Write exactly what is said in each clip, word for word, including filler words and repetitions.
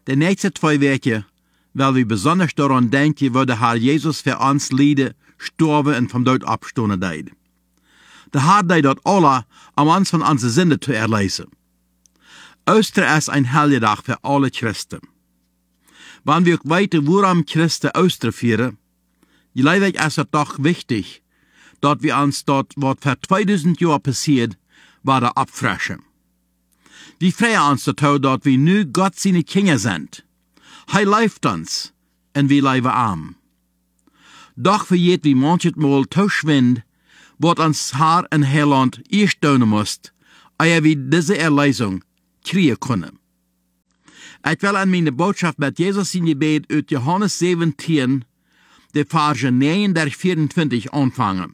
De nächste zwei Weken, weil wir besonders daran denken, wo der Herr Jesus für uns Lieder gestorben und vom Tod abgestoßen deed. Der Herr deed dat alle, um uns von unseren Sünden zu erlösen. Ostern ist ein Heldendag für alle Christen. Wenn wir weten, worum Christen Ostern feiern, glaube ich, ist es doch wichtig, dass wir uns dort, was vor zweitausend Jahren passiert, wieder abfrischen. Wir freuen uns dazu, dass wir nu Gott seine Kinder sind. Er leift uns, und wir leben arm. Doch vergeht wie manches Mal zu schwind, was uns Herr in Heiland erst tun muss, ehe wir diese Erlösung kriegen können. Ich will an meine Botschaft mit Jesus in Gebet aus Johannes siebzehn, die Verse neun bis vierundzwanzig anfangen.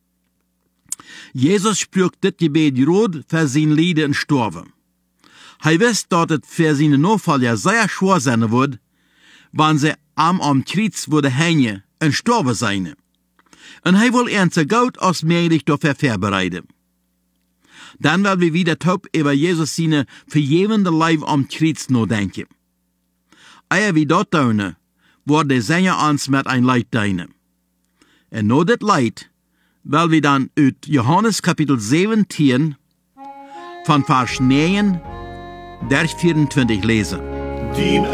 Jesus sprach dit Gebet rot für sein Leiden und Sterben. Er wusste, dass es für seine Nachfolger sehr schwer sein wird, wenn sie am am Kreuz würden hängen und sterben sein. Und er will ihn so gut als möglich dafür vorbereiten. Dann werden wir wieder taub über Jesus seine vergebende Leben am Kreuz nachdenken. Ehe wir dort tun, wird der Sänger uns mit ein Leid dienen. Und nur das Leid, weil wir dann aus Johannes Kapitel siebzehn von Vers neun bis vierundzwanzig lesen. Dien